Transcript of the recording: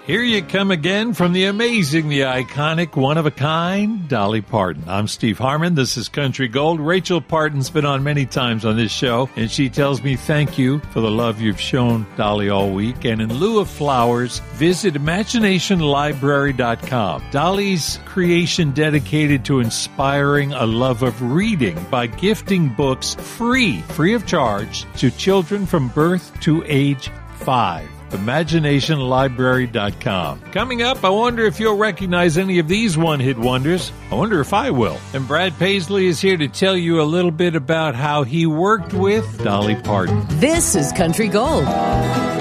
Here you come again from the amazing, the iconic, one-of-a-kind Dolly Parton. I'm Steve Harmon. This is Country Gold. Rachel Parton's been on many times on this show, and she tells me thank you for the love you've shown Dolly all week. And in lieu of flowers, visit imaginationlibrary.com. Dolly's creation dedicated to inspiring a love of reading by gifting books free of charge to children from birth to age 5. imaginationlibrary.com. Coming up, I wonder if you'll recognize any of these one-hit wonders. I wonder if I will. And Brad Paisley is here to tell you a little bit about how he worked with Dolly Parton. This is Country Gold.